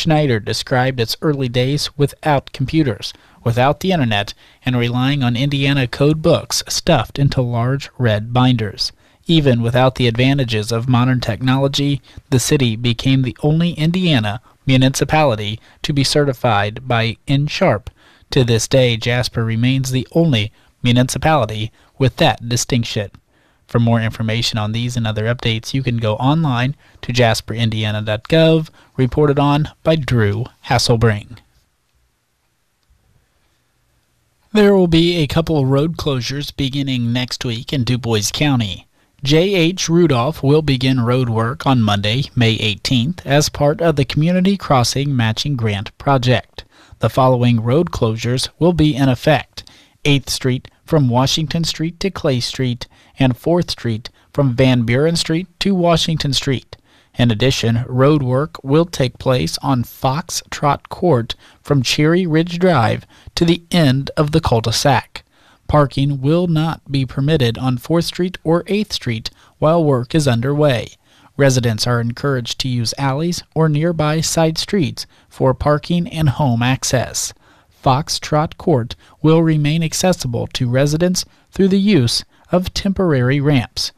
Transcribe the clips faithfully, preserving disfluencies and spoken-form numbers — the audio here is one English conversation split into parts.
Schneider described its early days without computers, without the internet, and relying on Indiana code books stuffed into large red binders. Even without the advantages of modern technology, the city became the only Indiana municipality to be certified by N Sharp. To this day, Jasper remains the only municipality with that distinction. For more information on these and other updates, you can go online to jasper indiana dot gov, reported on by Drew Hasselbring. There will be a couple of road closures beginning next week in DuBois County. J H Rudolph will begin road work on Monday, May eighteenth, as part of the Community Crossing Matching Grant Project. The following road closures will be in effect: eighth Street from Washington Street to Clay Street, and fourth Street from Van Buren Street to Washington Street. In addition, road work will take place on Fox Trot Court from Cherry Ridge Drive to the end of the cul-de-sac. Parking will not be permitted on fourth Street or eighth Street while work is underway. Residents are encouraged to use alleys or nearby side streets for parking and home access. Fox Trot Court will remain accessible to residents through the use of temporary ramps.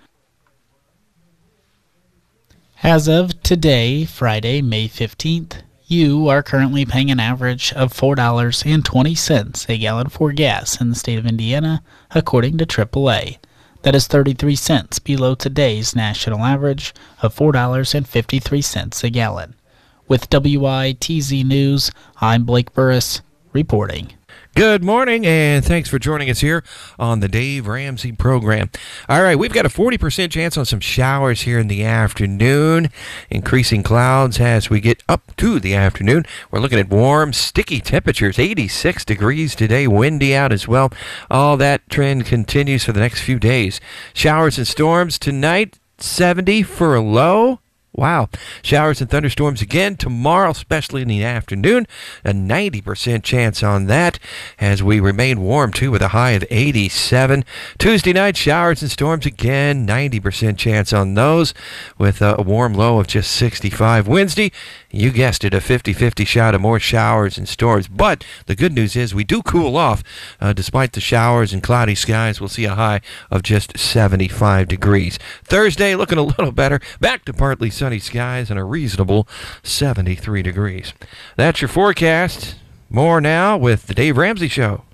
As of today, Friday, May fifteenth, you are currently paying an average of four dollars and twenty cents a gallon for gas in the state of Indiana, according to triple A. That is thirty-three cents below today's national average of four dollars and fifty-three cents a gallon. With W I T Z News, I'm Blake Burris, reporting. Good morning, and thanks for joining us here on the Dave Ramsey program. All right, we've got a forty percent chance on some showers here in the afternoon. Increasing clouds as we get up to the afternoon. We're looking at warm, sticky temperatures, eighty-six degrees today, windy out as well. All that trend continues for the next few days. Showers and storms tonight, seventy for a low. Wow. Showers and thunderstorms again tomorrow, especially in the afternoon. A ninety percent chance on that as we remain warm, too, with a high of eighty-seven. Tuesday night, showers and storms again. ninety percent chance on those with a warm low of just sixty-five. Wednesday, you guessed it, a fifty-fifty shot of more showers and storms. But the good news is we do cool off. Uh, despite the showers and cloudy skies, we'll see a high of just seventy-five degrees. Thursday, looking a little better. Back to partly sunny skies and a reasonable seventy-three degrees. That's your forecast. More now with the Dave Ramsey Show.